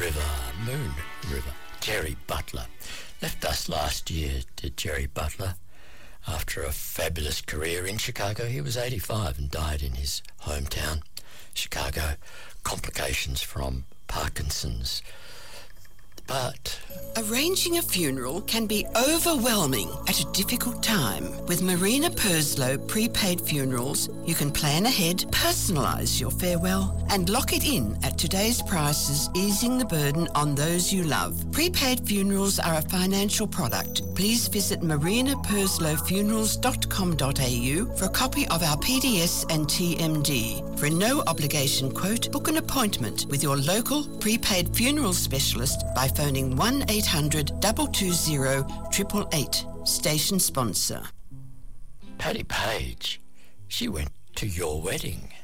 Moon River. Jerry Butler. Left us last year, did Jerry Butler. After a fabulous career in Chicago, he was 85 and died in his hometown, Chicago. Complications from Parkinson's. But arranging a funeral can be overwhelming at a difficult time. With Marina Purslow Prepaid Funerals, you can plan ahead, personalise your farewell, and lock it in at today's prices, easing the burden on those you love. Prepaid funerals are a financial product. Please visit marinaperslowfunerals.com.au for a copy of our PDS and TMD. For a no-obligation quote, book an appointment with your local prepaid funeral specialist by phoning 1-800-220-888. Station sponsor. Paddy Page, she went to your wedding.